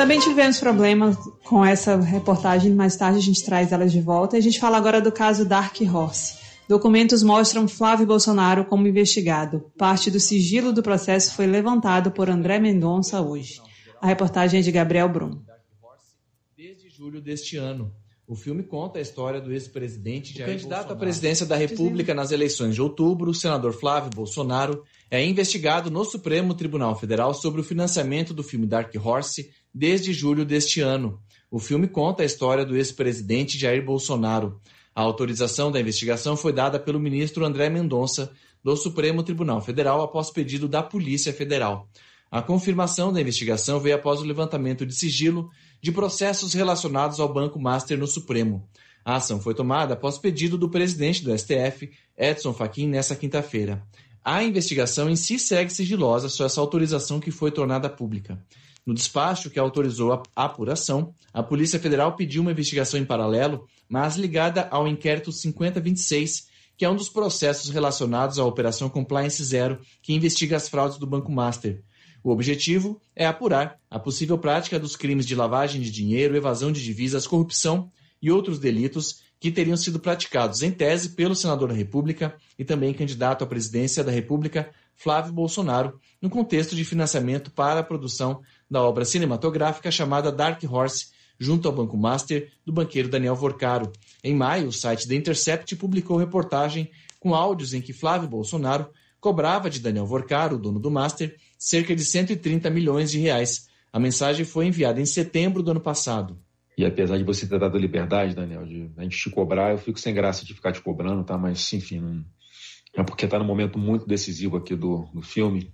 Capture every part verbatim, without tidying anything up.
Também tivemos problemas com essa reportagem, mais tarde a gente traz elas de volta. A gente fala agora do caso Dark Horse. Documentos mostram Flávio Bolsonaro como investigado. Parte do sigilo do processo foi levantado por André Mendonça hoje. A reportagem é de Gabriel Brum. Desde julho deste ano, o filme conta a história do ex-presidente Jair Bolsonaro. O candidato à presidência da República nas eleições de outubro, o senador Flávio Bolsonaro, é investigado no Supremo Tribunal Federal sobre o financiamento do filme Dark Horse desde julho deste ano. O filme conta a história do ex-presidente Jair Bolsonaro. A autorização da investigação foi dada pelo ministro André Mendonça, do Supremo Tribunal Federal, após pedido da Polícia Federal. A confirmação da investigação veio após o levantamento de sigilo de processos relacionados ao Banco Master no Supremo. A ação foi tomada após pedido do presidente do S T F, Edson Fachin, nesta quinta-feira. A investigação em si segue sigilosa, só essa autorização que foi tornada pública. No despacho que autorizou a apuração, a Polícia Federal pediu uma investigação em paralelo, mas ligada ao inquérito cinquenta vinte e seis, que é um dos processos relacionados à Operação Compliance Zero, que investiga as fraudes do Banco Master. O objetivo é apurar a possível prática dos crimes de lavagem de dinheiro, evasão de divisas, corrupção e outros delitos que teriam sido praticados, em tese, pelo senador da República e também candidato à presidência da República, Flávio Bolsonaro, no contexto de financiamento para a produção da obra cinematográfica chamada Dark Horse, junto ao Banco Master do banqueiro Daniel Vorcaro. Em maio, o site The Intercept publicou reportagem com áudios em que Flávio Bolsonaro cobrava de Daniel Vorcaro, o dono do Master, cerca de cento e trinta milhões de reais. A mensagem foi enviada em setembro do ano passado. E apesar de você ter dado liberdade, Daniel, de a gente te cobrar, eu fico sem graça de ficar te cobrando, tá? Mas, enfim, não... é porque está num momento muito decisivo aqui do, do filme.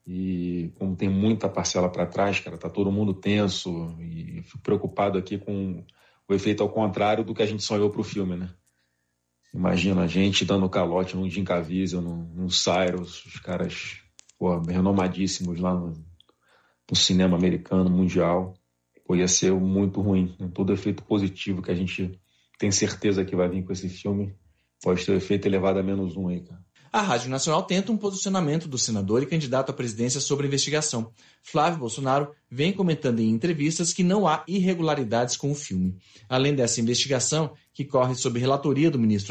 E como tem muita parcela para trás, cara, tá todo mundo tenso. E eu fico preocupado aqui com o efeito ao contrário do que a gente sonhou pro filme, né? Imagina a gente dando calote num Jim Caviezel, num, num Cyrus, os caras, pô, renomadíssimos lá no, no cinema americano, mundial. Pô, ia ser muito ruim. Né? Todo efeito positivo que a gente tem certeza que vai vir com esse filme pode ter efeito elevado a menos um aí, cara. A Rádio Nacional tenta um posicionamento do senador e candidato à presidência sobre a investigação. Flávio Bolsonaro vem comentando em entrevistas que não há irregularidades com o filme. Além dessa investigação, que corre sob relatoria do ministro